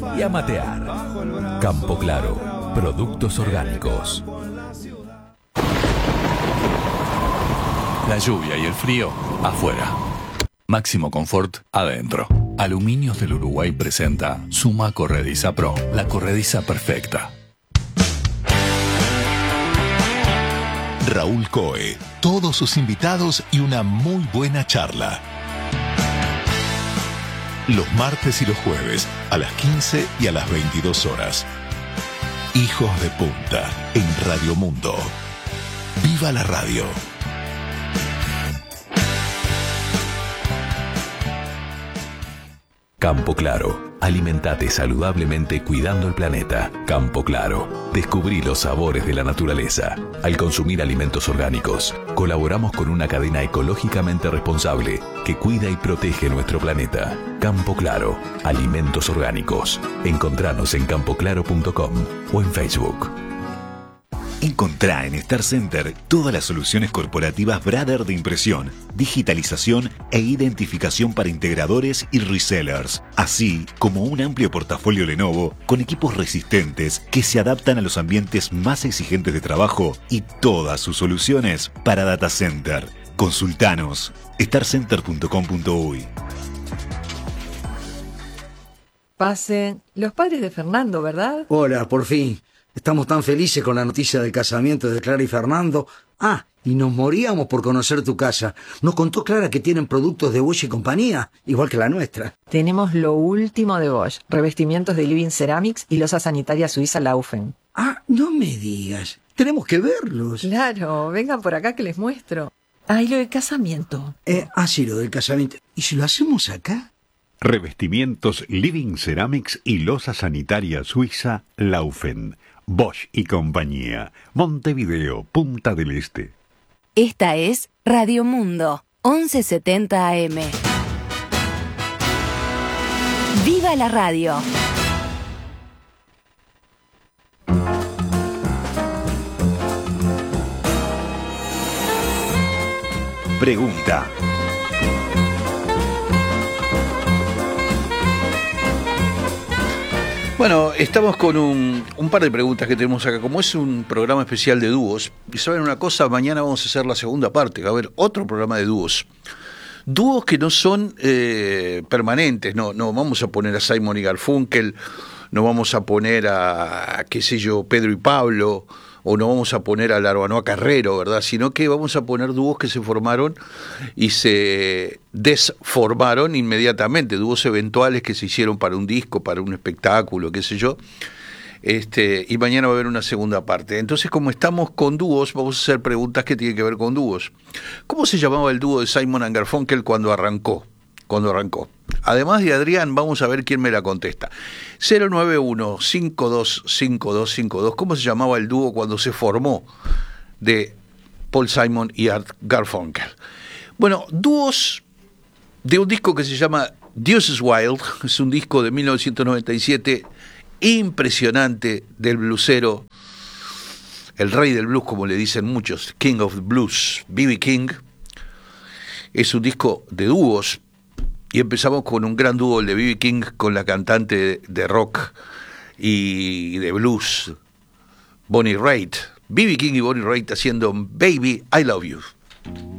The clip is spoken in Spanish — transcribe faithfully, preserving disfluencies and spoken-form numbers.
y a matear. Campo Claro, productos orgánicos. La lluvia y el frío, afuera. Máximo confort, adentro. Aluminios del Uruguay presenta Suma Corrediza Pro, la corrediza perfecta. Raúl Coe, todos sus invitados y una muy buena charla. Los martes y los jueves, a las quince y a las veintidós horas. Hijos de Punta, en Radio Mundo. ¡Viva la radio! Campo Claro. Alimentate saludablemente cuidando el planeta. Campo Claro. Descubrí los sabores de la naturaleza. Al consumir alimentos orgánicos, colaboramos con una cadena ecológicamente responsable que cuida y protege nuestro planeta. Campo Claro. Alimentos orgánicos. Encontranos en campo claro punto com o en Facebook. Encontrá en Star Center todas las soluciones corporativas Brother de impresión, digitalización e identificación para integradores y resellers, así como un amplio portafolio Lenovo con equipos resistentes que se adaptan a los ambientes más exigentes de trabajo y todas sus soluciones para data center. Consultanos star center punto com punto uy. Pasen. Los padres de Fernando, ¿verdad? Hola, por fin. Estamos tan felices con la noticia del casamiento de Clara y Fernando. Ah, y nos moríamos por conocer tu casa. Nos contó Clara que tienen productos de Bosch y compañía, igual que la nuestra. Tenemos lo último de Bosch. Revestimientos de Living Ceramics y losa sanitaria suiza Laufen. Ah, no me digas. Tenemos que verlos. Claro, vengan por acá que les muestro. Ah, y lo del casamiento. Eh, ah, sí, lo del casamiento. ¿Y si lo hacemos acá? Revestimientos Living Ceramics y losa sanitaria suiza Laufen. Bosch y compañía. Montevideo, Punta del Este. Esta es Radio Mundo, once setenta A M. ¡Viva la radio! Pregunta. Bueno, estamos con un, un par de preguntas que tenemos acá. Como es un programa especial de dúos, y saben una cosa, mañana vamos a hacer la segunda parte, va a haber otro programa de dúos. Dúos que no son eh, permanentes, no, no vamos a poner a Simon y Garfunkel, no vamos a poner a, qué sé yo, Pedro y Pablo, o no vamos a poner a Larbanoa Carrero, ¿verdad? Sino que vamos a poner dúos que se formaron y se desformaron inmediatamente, dúos eventuales que se hicieron para un disco, para un espectáculo, qué sé yo. Este, y mañana va a haber una segunda parte. Entonces, como estamos con dúos, vamos a hacer preguntas que tienen que ver con dúos. ¿Cómo se llamaba el dúo de Simon and Garfunkel cuando arrancó? Cuando arrancó. Además de Adrián, vamos a ver quién me la contesta. cero nueve uno, cinco dos cinco dos cinco dos. ¿Cómo se llamaba el dúo cuando se formó de Paul Simon y Art Garfunkel? Bueno, dúos de un disco que se llama Deuces Wild. Es un disco de mil novecientos noventa y siete impresionante del bluesero, el rey del blues, como le dicen muchos, King of the Blues, B B King. Es un disco de dúos. Y empezamos con un gran dúo, el de B B King, con la cantante de rock y de blues, Bonnie Raitt. B B King y Bonnie Raitt haciendo Baby, I Love You.